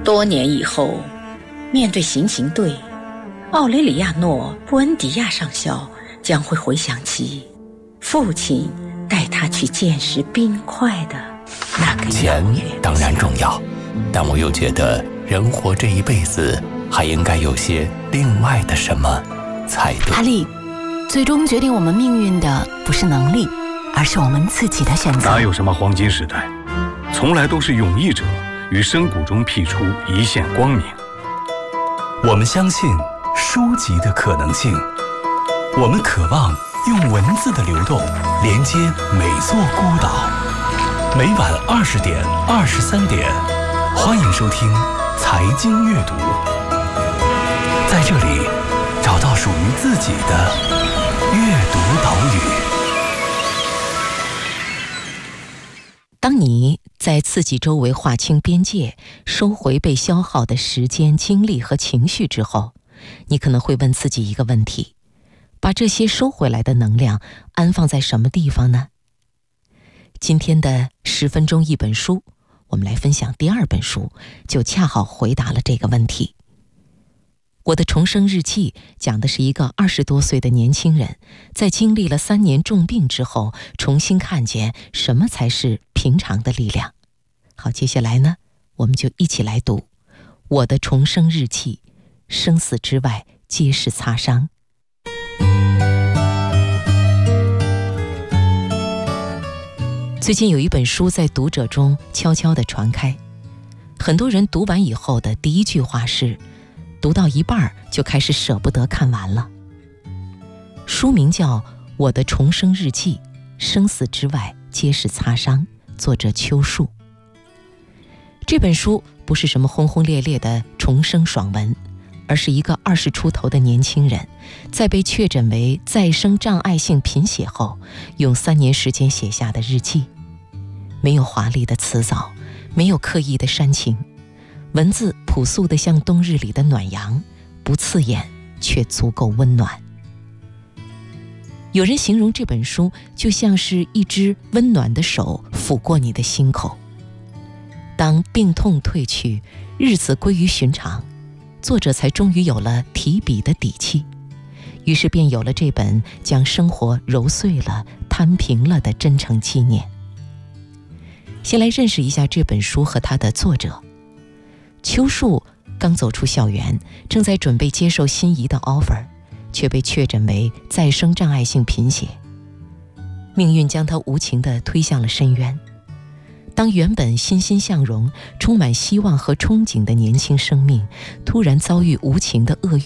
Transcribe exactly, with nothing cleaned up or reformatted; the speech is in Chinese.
多年以后，面对行刑队，奥雷里亚诺·布恩迪亚上校将会回想起父亲带他去见识冰块的那个钱当然重要，但我又觉得人活这一辈子还应该有些另外的什么才对。 哈利，最终决定我们命运的不是能力，而是我们自己的选择。 哪有什么黄金时代，从来都是勇毅者于深谷中辟出一线光明。 我们相信书籍的可能性，我们渴望用文字的流动连接每座孤岛。每晚二十点、二十三点，欢迎收听财经阅读，在这里找到属于自己的阅读岛屿。 当你在自己周围划清边界，收回被消耗的时间、精力和情绪之后，你可能会问自己一个问题：把这些收回来的能量安放在什么地方呢？今天的十分钟一本书，我们来分享第二本书，就恰好回答了这个问题。我的重生日记讲的是一个二十多岁的年轻人，在经历了三年重病之后，重新看见什么才是平常的力量。好，接下来呢，我们就一起来读我的重生日记，生死之外皆是擦伤。最近有一本书在读者中悄悄地传开，很多人读完以后的第一句话是，读到一半就开始舍不得看完了。书名叫《我的重生日记，生死之外皆是擦伤》，作者邱树。这本书不是什么轰轰烈烈的重生爽文，而是一个二十出头的年轻人，在被确诊为再生障碍性贫血后，用三年时间写下的日记。没有华丽的辞藻，没有刻意的煽情，文字朴素的像冬日里的暖阳，不刺眼却足够温暖。有人形容这本书就像是一只温暖的手抚过你的心口。当病痛退去，日子归于寻常，作者才终于有了提笔的底气，于是便有了这本将生活揉碎了、摊平了的真诚纪念。先来认识一下这本书和它的作者。邱树刚走出校园，正在准备接受心仪的 offer， 却被确诊为再生障碍性贫血。命运将他无情地推向了深渊。当原本欣欣向荣、充满希望和憧憬的年轻生命突然遭遇无情的厄运，